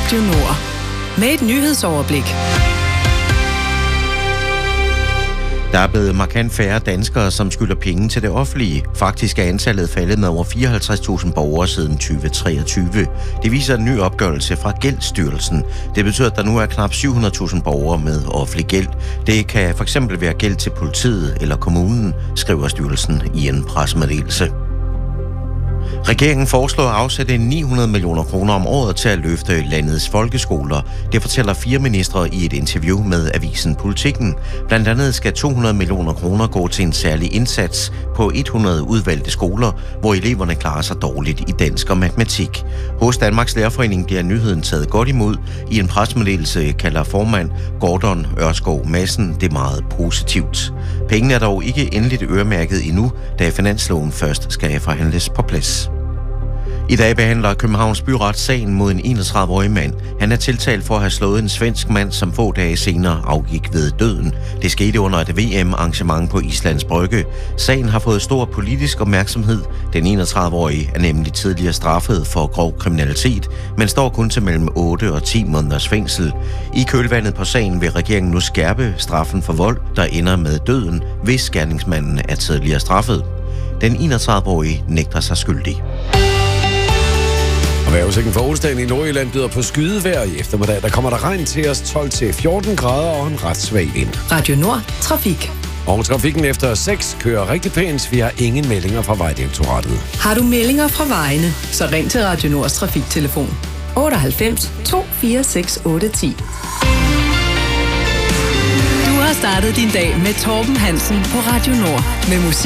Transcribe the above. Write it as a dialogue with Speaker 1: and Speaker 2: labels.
Speaker 1: Radio Nord. Med et nyhedsoverblik.
Speaker 2: Der er blevet markant færre danskere, som skylder penge til det offentlige. Faktisk er antallet faldet med over 54.000 borgere siden 2023. Det viser en ny opgørelse fra Gældsstyrelsen. Det betyder, at der nu er knap 700.000 borgere med offentlig gæld. Det kan fx være gæld til politiet eller kommunen, skriver styrelsen i en pressemeddelelse. Regeringen foreslår at afsætte 900 millioner kroner om året til at løfte landets folkeskoler. Det fortæller 4 ministre i et interview med avisen Politikken. Blandt andet skal 200 millioner kroner gå til en særlig indsats på 100 udvalgte skoler, hvor eleverne klarer sig dårligt i dansk og matematik. Hos Danmarks Lærerforening bliver nyheden taget godt imod. I en pressemeddelelse kalder formand Gordon Ørskov Madsen det meget positivt. Pengene er dog ikke endeligt øremærket endnu, da finansloven først skal forhandles på plads. I dag behandler Københavns Byret sagen mod en 31-årig mand. Han er tiltalt for at have slået en svensk mand, som få dage senere afgik ved døden. Det skete under et VM-arrangement på Islands Brygge. Sagen har fået stor politisk opmærksomhed. Den 31-årige er nemlig tidligere straffet for grov kriminalitet, men står kun til mellem 8 og 10 måneders fængsel. I kølvandet på sagen vil regeringen nu skærpe straffen for vold, der ender med døden, hvis gerningsmanden er tidligere straffet. Den 31-årige nægter sig skyldig.
Speaker 3: Og vejrudsigten for onsdagen i Nordjylland byder på skydevejr. I eftermiddag der kommer der regn til os, 12-14 grader og en ret svag vind.
Speaker 1: Radio Nord. Trafik.
Speaker 3: Og trafikken efter 6 kører rigtig pænt. Vi har ingen meldinger fra Vejdirektoratet.
Speaker 1: Har du meldinger fra vejene, så ring til Radio Nords trafiktelefon 98 246 810. Du har startet din dag med Torben Hansen på Radio Nord med musik.